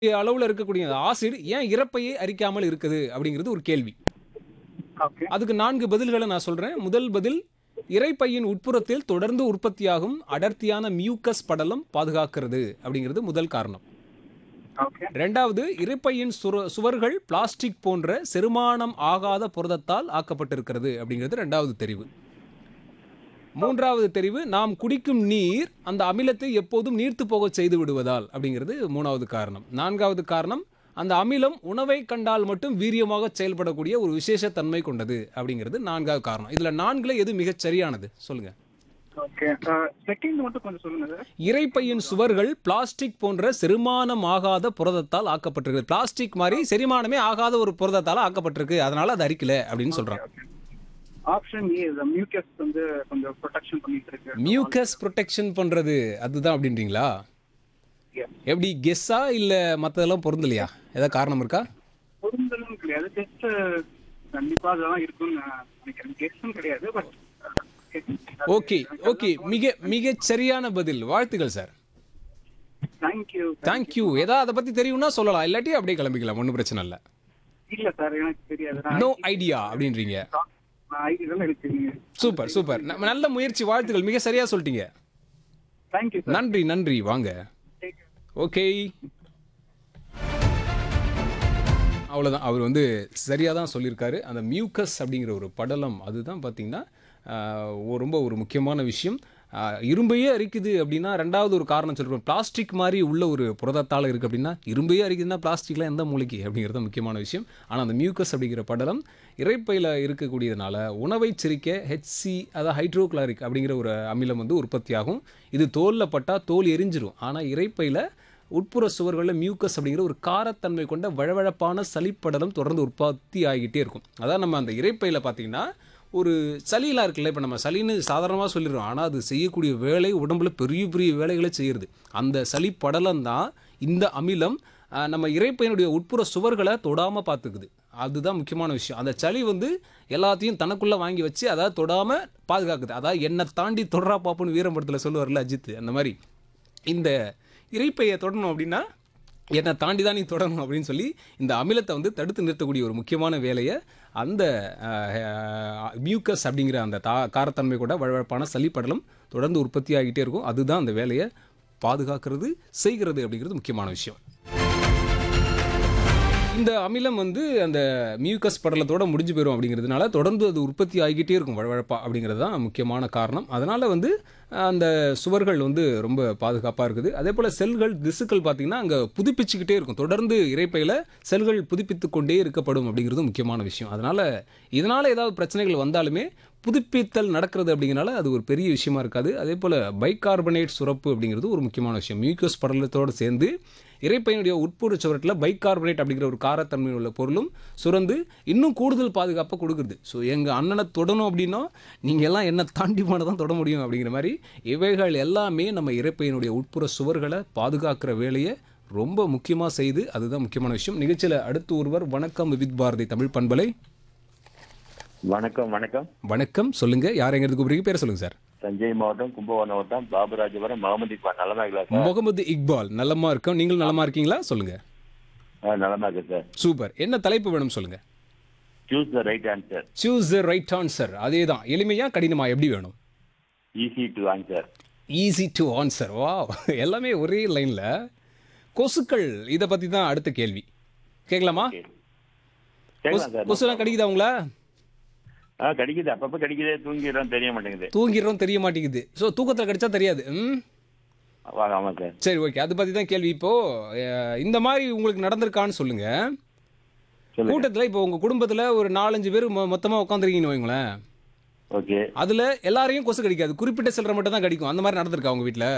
அளவுல இருக்கக்கூடிய ஆசிட் ஏன் இரைப்பையை அரிக்காமல் இருக்குது அப்படிங்கிறது ஒரு கேள்வி. ஓகே. அதுக்கு 4 பதில்களை நான் சொல்றேன். முதல் பதில், இரைப்பையின் உட்புறத்தில் தொடர்ந்து உற்பத்தியாகும் அடர்த்தியான மியூக்கஸ் படலம் பாதுகாக்கிறது அப்படிங்கிறது முதல் காரணம். ஓகே. இரண்டாவது, இரைப்பையின் சுவர்கள் பிளாஸ்டிக் போன்ற செரிமானம் ஆகாத புரதத்தால் ஆக்கப்பட்டிருக்கிறது அப்படிங்கிறது இரண்டாவது தெரிவு. மூன்றாவது தெரிவு, நாம் குடிக்கும் நீர் அந்த அமிலத்தை எப்போதும் நீர்த்து போக செய்து விடுவதால் அப்படிங்கிறது மூணாவது காரணம். நான்காவது காரணம், அந்த அமிலம் உணவை கண்டால் மட்டும் வீரியமாக செயல்படக்கூடிய ஒரு விசேஷ தன்மை கொண்டது அப்படிங்கிறது நான்காவது காரணம். இதுல நான்குல எது மிகச் சரியானது சொல்லுங்க. ஓகே. செகண்ட் மட்டும் கொஞ்சம் சொல்லுங்க சார். இரைப்பையின் சுவர்கள் பிளாஸ்டிக் போன்ற செரிமானம் ஆகாத புரதத்தால் ஆக்கப்பட்டிருக்கு. பிளாஸ்டிக் மாதிரி செரிமானமே ஆகாத ஒரு புரதத்தால் ஆக்கப்பட்டிருக்கு, அதனால அது அரிக்கல அப்படின்னு சொல்றாங்க. ஆப்ஷன் ஏ, மியூக்கஸ் வந்து கொஞ்சம் ப்ரொடெக்ஷன் பண்ணிட்டு இருக்கு. மியூக்கஸ் ப்ரொடெக்ஷன் பண்றது அதுதான் அப்படின்றீங்களா? Yes. எப்படி கெஸ்ஸா இல்ல மத்ததெல்லாம் பொருந்தலையா? ஏதாவது காரணம் இருக்கா? பொருந்தலும் கிடையாது, ஜஸ்ட் கண்டிப்பா அதெல்லாம் இருக்கும்னு நான் நினைக்கிறேன். கெஸ்டும் கிடையாது, பட் ஓகே ஓகே, மிக சரியான பதில். வாழ்த்துக்கள் சார். தேங்க்யூ. தேங்க்யூ. ஏதாவது அதை பத்தி தெரியும்னா சொல்லலாம், இல்லாட்டி அப்படியே கிளம்பிக்கலாம், ஒன்றும் பிரச்சனை இல்லை. இல்ல சார், எனக்கு தெரியாது. நோ ஐடியா அப்படின்றீங்க. நான் ஐடியா எடுத்துருக்கீங்க. சூப்பர் சூப்பர், நல்ல முயற்சி, வாழ்த்துக்கள், மிக சரியா சொல்லிட்டீங்க. Thank you sir. நன்றி நன்றி, வாங்க. ஓகே, அவ்வளோதான். அவர் வந்து சரியாக தான் சொல்லியிருக்காரு. அந்த மியூக்கஸ் அப்படிங்கிற ஒரு படலம் அதுதான் பார்த்தீங்கன்னா ரொம்ப ஒரு முக்கியமான விஷயம். இரும்பையே அரிக்குது அப்படின்னா ரெண்டாவது ஒரு காரணம் சொல்கிறோம், பிளாஸ்டிக் மாதிரி உள்ள ஒரு புரதத்தால் இருக்குது அப்படின்னா, இரும்பையே அரிக்குதுன்னா பிளாஸ்டிக்லாம் எந்த மூளைக்கு அப்படிங்கிறது முக்கியமான விஷயம். ஆனால் அந்த மியூக்கஸ் அப்படிங்கிற படலம் இரைப்பையில் இருக்கக்கூடியதுனால உணவை செரிக்க ஹெச்சி, அதாவது ஹைட்ரோக்ளாரிக் அப்படிங்கிற ஒரு அமிலம் வந்து உற்பத்தியாகும். இது தோலில் பட்டால் தோல் எரிஞ்சிரும். ஆனால் இரைப்பையில் உட்புற சுவர்களில் மியூக்கஸ் அப்படிங்கிற ஒரு காரத்தன்மை கொண்ட வழவழப்பான சளிப்படலம் தொடர்ந்து உற்பத்தி ஆகிட்டே இருக்கும். அதான் நம்ம அந்த இரைப்பையில் பார்த்தீங்கன்னா ஒரு சளியெலாம் இருக்குல்ல, இப்போ நம்ம சளின்னு சாதாரணமாக சொல்லிடுறோம், ஆனால் அது செய்யக்கூடிய வேலை உடம்புல பெரிய பெரிய வேலைகளை செய்கிறது. அந்த சளிப்படலம் தான் இந்த அமிலம் நம்ம இரைப்பையினுடைய உட்புற சுவர்களை தொடாமல் பார்த்துக்குது. அதுதான் முக்கியமான விஷயம். அந்த சளி வந்து எல்லாத்தையும் தனக்குள்ளே வாங்கி வச்சு அதாவது தொடாமல் பாதுகாக்குது. அதாவது என்னை தாண்டி தொடரா பாப்புன்னு வீரம்படத்தில் சொல்லுவார்ல அஜித், அந்த மாதிரி இந்த இரைப்பையை தொடணும் அப்படின்னா என்னை தாண்டி தான் நீ தொடரணும் அப்படின்னு சொல்லி இந்த அமிலத்தை வந்து தடுத்து நிறுத்தக்கூடிய ஒரு முக்கியமான வேலையை அந்த மியூக்கஸ் அப்படிங்கிற அந்த காரத்தன்மை கூட வழவழப்பான சளிப்படலம் தொடர்ந்து உற்பத்தி ஆகிட்டே இருக்கும். அதுதான் அந்த வேலையை பாதுகாக்கிறது, செய்கிறது அப்படிங்கிறது முக்கியமான விஷயம். இந்த அமிலம் வந்து அந்த மியூக்கஸ் படலத்தோட முடிஞ்சு போயிடும் அப்படிங்கிறதுனால தொடர்ந்து அது உற்பத்தி ஆகிக்கிட்டே இருக்கும் வழவழப்பா, அப்படிங்கிறது தான் முக்கியமான காரணம். அதனால் வந்து அந்த சுவர்கள் வந்து ரொம்ப பாதுகாப்பாக இருக்குது. அதே போல் செல்கள், திசுக்கள் பார்த்திங்கன்னா அங்கே புதுப்பிச்சுக்கிட்டே இருக்கும். தொடர்ந்து இரைப்பையில் செல்கள் புதுப்பித்து கொண்டே இருக்கப்படும் அப்படிங்கிறது முக்கியமான விஷயம். அதனால் இதனால் ஏதாவது பிரச்சனைகள் வந்தாலுமே புதுப்பித்தல் நடக்கிறது அப்படிங்கிறனால அது ஒரு பெரிய விஷயமா இருக்காது. அதே போல் பைகார்பனேட் சுரப்பு அப்படிங்கிறது ஒரு முக்கியமான விஷயம். மியூக்கஸ் படலத்தோடு சேர்ந்து இரைப்பையினுடைய உட்புற சுவரத்தில் பைகார்பனேட் அப்படிங்கிற ஒரு காரத்தன்மை உள்ள பொருளும் சுரந்து இன்னும் கூடுதல் பாதுகாப்பாக கொடுக்குறது. ஸோ எங்கள் அண்ணனை தொடணும் அப்படின்னா நீங்கள் எல்லாம் என்ன தாண்டி போனால் தான் தொட முடியும் அப்படிங்கிற மாதிரி இவைகள் எல்லாமே நம்ம இரைப்பையினுடைய உட்புற சுவர்களை பாதுகாக்கிற வேலையை ரொம்ப முக்கியமாக செய்து, அதுதான் முக்கியமான விஷயம். நிகழ்ச்சியில் அடுத்து ஒருவர். வணக்கம் வித் பாரதி தமிழ் பண்பலை. வணக்கம். வணக்கம் வணக்கம், சொல்லுங்க, யார் எங்கிறது கூப்பிடுறீங்க? பேர் சொல்லுங்க சார். தஞ்சை மாவட்டம் கும்பகோணம் மாவட்டம் பாபுராஜபுரம் முகமது இக்பால். நலமா இருக்கா சார்? முகமது இக்பால், நலமா இருக்கோம். நீங்கள் நலமா இருக்கீங்களா? சொல்லுங்க. நலமா இருக்கு சார். சூப்பர். என்ன தலைப்பு வேணும் சொல்லுங்க. Choose the right answer. Choose the right answer. அதே தான். எளிமையா கடினமா எப்படி வேணும்? Easy to answer. Easy to answer. வா, எல்லாமே ஒரே லைன்ல. கொசுக்கள், இதை பத்தி தான் அடுத்த கேள்வி. கேட்கலாமா? கேட்கலாம் சார். கொசுலாம் கடிக்குதா உங்களா? கடிக்குது, அப்பப்ப கடிக்குது. தூங்கிடுறோம், தெரிய மாட்டேங்குது. தூங்கிடுறோம், தெரிய மாட்டேங்குது. ஸோ தூக்கத்தில் கடிச்சா தெரியாது. ஆமா சார். சரி, ஓகே, அதை பத்தி தான் கேள்வி. இப்போ இந்த மாதிரி உங்களுக்கு நடந்திருக்கான்னு சொல்லுங்க. கூட்டத்தில் இப்போ உங்க குடும்பத்தில் ஒரு 4-5 பேர் மொத்தமாக உட்காந்துருக்கீங்கன்னு வைங்களேன். ஓகே. அதுல எல்லாரையும் கொசு கடிக்காது, குறிப்பிட்ட சிலரை மட்டும் தான் கடிக்கும். அந்த மாதிரி நடந்திருக்கா உங்க வீட்டில்?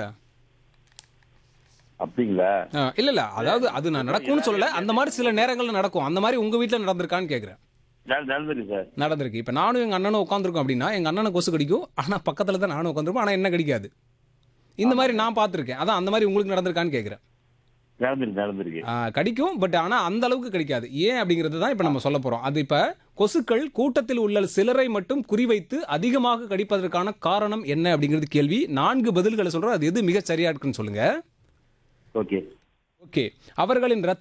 அப்படிங்களா? இல்ல, அதாவது அது நான் நடக்கும்னு சொல்லல, அந்த மாதிரி சில நேரங்கள்ல நடக்கும். அந்த மாதிரி உங்க வீட்டில் நடந்திருக்கான்னு கேட்குறேன். நடந்திருக்கு சார். நடந்திருக்கு. இப்போ நானும் எங்கள் அண்ணனும் உட்காந்துருக்கோம் அப்படின்னா எங்கள் அண்ணனை கொசு கடிக்கும், ஆனால் பக்கத்தில் தான் நானும் உட்காந்துருப்போம், ஆனால் என்ன கடிக்காது. இந்த மாதிரி நான் பார்த்துருக்கேன். அதான் அந்த மாதிரி உங்களுக்கு நடந்திருக்கான்னு கேட்குறேன். நடந்திருக்கு. கடிக்கும், பட் ஆனால் அந்த அளவுக்கு கடிக்காது. ஏன் அப்படிங்கிறது தான் இப்போ நம்ம சொல்ல போகிறோம். அது இப்போ கொசுக்கள் கூட்டத்தில் உள்ள சிலரை மட்டும் குறிவைத்து அதிகமாக கடிப்பதற்கான காரணம் என்ன அப்படிங்கிறது கேள்வி. 4 பதில்களை சொல்கிறோம். அது எது மிக சரியா இருக்குன்னு சொல்லுங்க. ஓகே. ஓகே. அவர்களின்